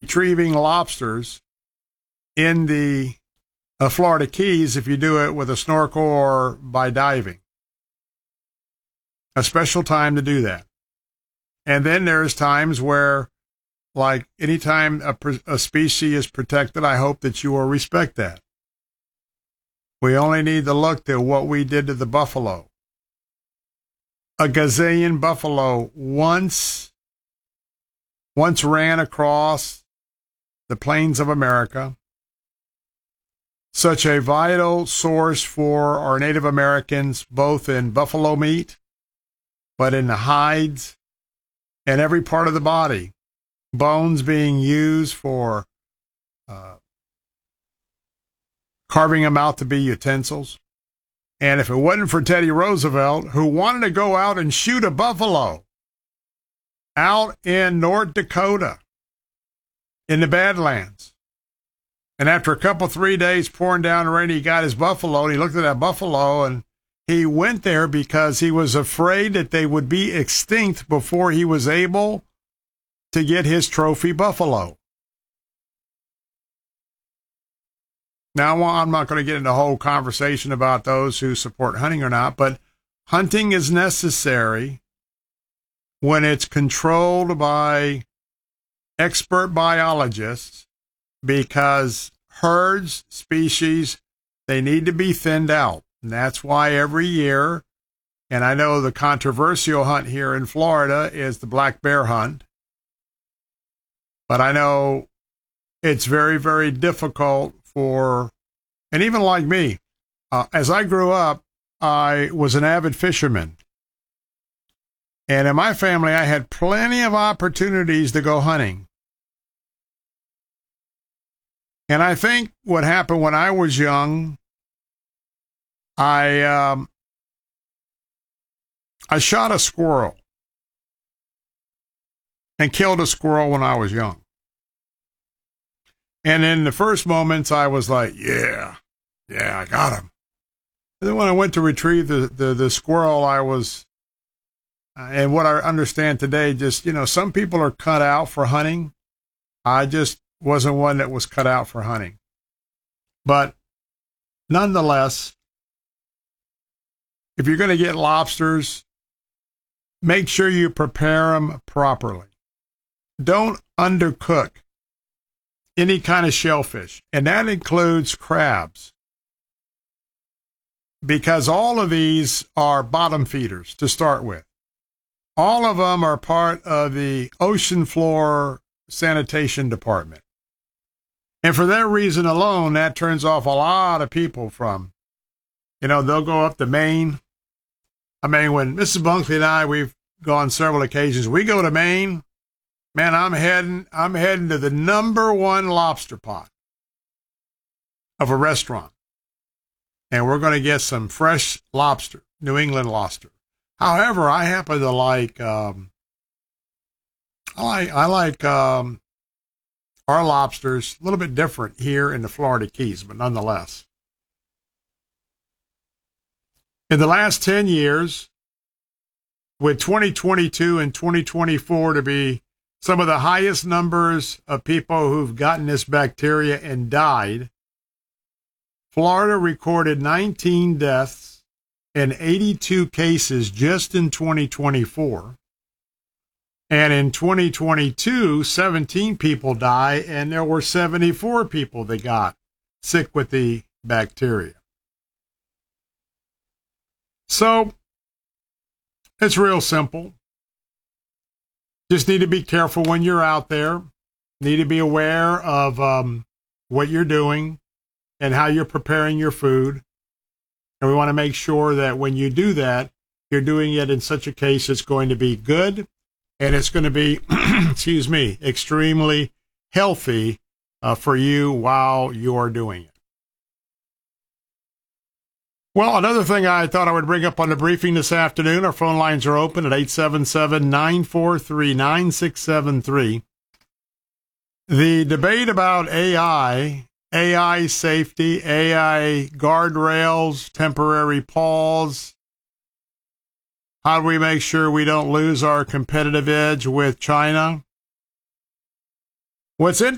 retrieving lobsters in the Florida Keys if you do it with a snorkel or by diving. A special time to do that. And then there's times where, like, anytime a species is protected, I hope that you will respect that. We only need to look at what we did to the buffalo. A gazillion buffalo once ran across the plains of America, such a vital source for our Native Americans, both in buffalo meat, but in the hides and every part of the body, bones being used for carving them out to be utensils. And if it wasn't for Teddy Roosevelt, who wanted to go out and shoot a buffalo out in North Dakota in the Badlands, and after a couple, 3 days pouring down rain, he got his buffalo, and he looked at that buffalo, and he went there because he was afraid that they would be extinct before he was able to get his trophy buffalo. Now, I'm not going to get into a whole conversation about those who support hunting or not, but hunting is necessary when it's controlled by expert biologists, because herds, species, they need to be thinned out. And that's why every year, and I know the controversial hunt here in Florida is the black bear hunt, but I know it's very, very difficult for, and even like me, as I grew up, I was an avid fisherman. And in my family, I had plenty of opportunities to go hunting. And I think what happened when I was young, I shot a squirrel and killed a squirrel when I was young. And in the first moments, I was like, yeah, I got him. And then when I went to retrieve the squirrel, I was, and what I understand today, just, some people are cut out for hunting. I just wasn't one that was cut out for hunting. But nonetheless, if you're going to get lobsters, make sure you prepare them properly. Don't undercook any kind of shellfish, and that includes crabs, because all of these are bottom feeders to start with. All of them are part of the ocean floor sanitation department. And for that reason alone, that turns off a lot of people from, they'll go up to Maine. I mean, when Mrs. Bunkley and I, we've gone several occasions, we go to Maine, man, I'm heading to the number one lobster pot of a restaurant. And we're going to get some fresh lobster, New England lobster. However, I happen to like, I like our lobsters a little bit different here in the Florida Keys, but nonetheless. In the last 10 years, with 2022 and 2024 to be some of the highest numbers of people who've gotten this bacteria and died, Florida recorded 19 deaths and 82 cases just in 2024. And in 2022, 17 people died, and there were 74 people that got sick with the bacteria. So, it's real simple. Just need to be careful when you're out there. Need to be aware of what you're doing and how you're preparing your food. And we want to make sure that when you do that, you're doing it in such a case it's going to be good and it's going to be, extremely healthy for you while you're doing it. Well, another thing I thought I would bring up on the briefing this afternoon, our phone lines are open at 877-943-9673. The debate about AI safety, AI guardrails, temporary pause. How do we make sure we don't lose our competitive edge with China? What's interesting